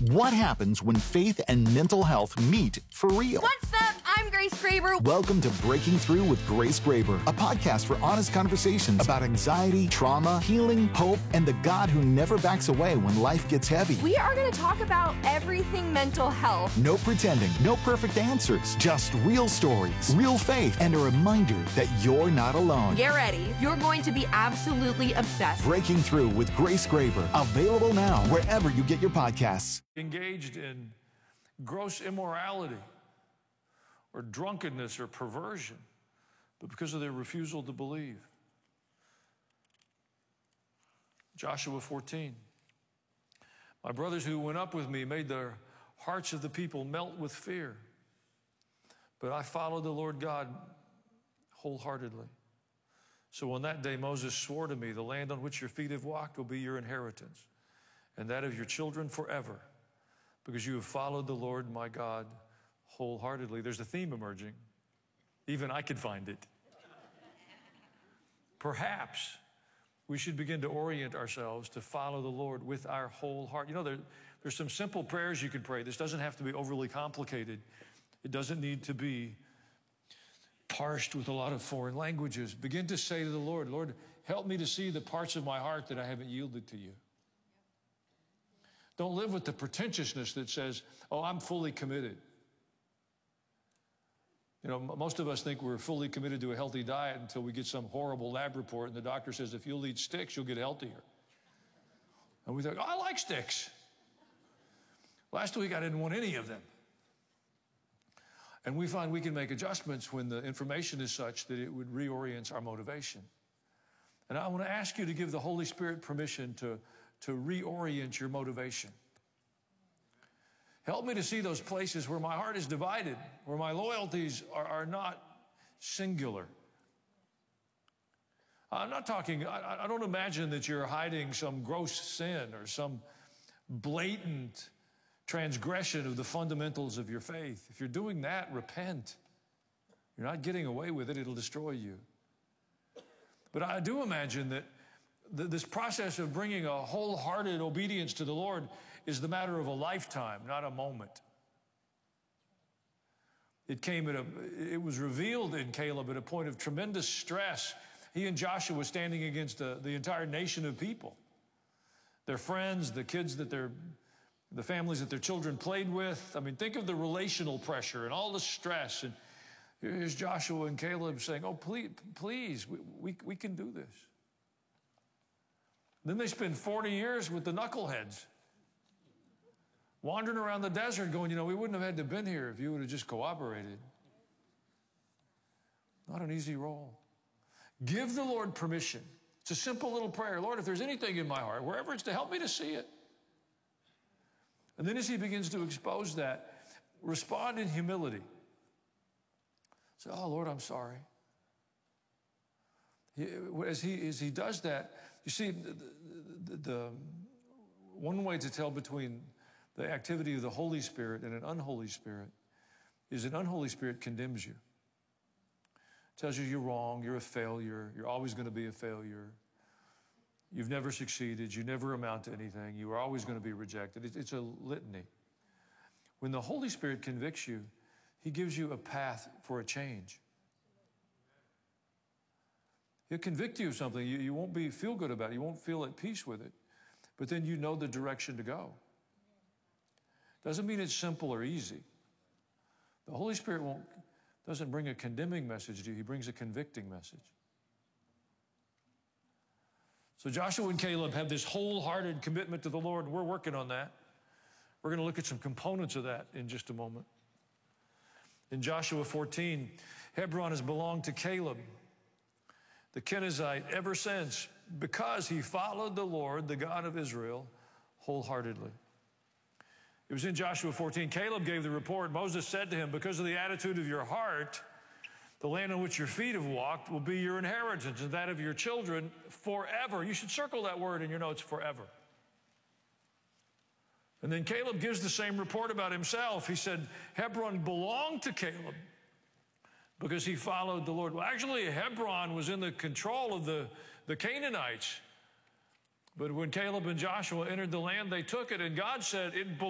What happens when faith and mental health meet for real? What's up? I'm Grace Graber. Welcome to Breaking Through with Grace Graber, a podcast for honest conversations about anxiety, trauma, healing, hope, and the God who never backs away when life gets heavy. We are going to talk about everything mental health. No pretending, no perfect answers, just real stories, real faith, and a reminder that you're not alone. Get ready. You're going to be absolutely obsessed. Breaking Through with Grace Graber, available now wherever you get your podcasts. Engaged in gross immorality or drunkenness or perversion, but because of their refusal to believe. Joshua 14. My brothers who went up with me made the hearts of the people melt with fear, but I followed the Lord God wholeheartedly. So on that day Moses swore to me, the land on which your feet have walked will be your inheritance, and that of your children forever, because you have followed the Lord my God wholeheartedly. There's a theme emerging. Even I could find it. Perhaps we should begin to orient ourselves to follow the Lord with our whole heart. You know, there's some simple prayers you can pray. This doesn't have to be overly complicated. It doesn't need to be parsed with a lot of foreign languages. Begin to say to the Lord, Lord, help me to see the parts of my heart that I haven't yielded to you. Don't live with the pretentiousness that says, oh, I'm fully committed. You know, most of us think we're fully committed to a healthy diet until we get some horrible lab report and the doctor says, if you'll eat sticks, you'll get healthier. And we think, oh, I like sticks. Last week, I didn't want any of them. And we find we can make adjustments when the information is such that it would reorient our motivation. And I want to ask you to give the Holy Spirit permission to reorient your motivation. Help me to see those places where my heart is divided, where my loyalties are not singular. I'm not talking, I don't imagine that you're hiding some gross sin or some blatant transgression of the fundamentals of your faith. If you're doing that, repent. You're not getting away with it, it'll destroy you. But I do imagine that this process of bringing a wholehearted obedience to the Lord is the matter of a lifetime, not a moment. It was revealed in Caleb at a point of tremendous stress. He and Joshua were standing against the entire nation of people. Their friends, the kids the families that their children played with. I mean, think of the relational pressure and all the stress. And here's Joshua and Caleb saying, oh, please, we can do this. Then they spend 40 years with the knuckleheads, wandering around the desert going, you know, we wouldn't have had to been here if you would have just cooperated. Not an easy role. Give the Lord permission. It's a simple little prayer. Lord, if there's anything in my heart, wherever it's to, help me to see it. And then as he begins to expose that, respond in humility. Say, oh, Lord, I'm sorry. As he does that, you see, the one way to tell between the activity of the Holy Spirit and an unholy spirit is an unholy spirit condemns you. Tells you you're wrong, you're a failure, you're always going to be a failure. You've never succeeded, you never amount to anything, you are always going to be rejected. It's a litany. When the Holy Spirit convicts you, he gives you a path for a change. He'll convict you of something. You won't feel good about it. You won't feel at peace with it. But then you know the direction to go. Doesn't mean it's simple or easy. The Holy Spirit doesn't bring a condemning message to you. He brings a convicting message. So Joshua and Caleb have this wholehearted commitment to the Lord, and we're working on that. We're going to look at some components of that in just a moment. In Joshua 14, Hebron has belonged to Caleb, the Kenizzite, ever since, because he followed the Lord, the God of Israel, wholeheartedly. It was in Joshua 14. Caleb gave the report. Moses said to him, because of the attitude of your heart, the land on which your feet have walked will be your inheritance, and that of your children forever. You should circle that word in your notes, forever. And then Caleb gives the same report about himself. He said, Hebron belonged to Caleb because he followed the Lord. Well, actually, Hebron was in the control of the Canaanites. But when Caleb and Joshua entered the land, they took it, and God said, it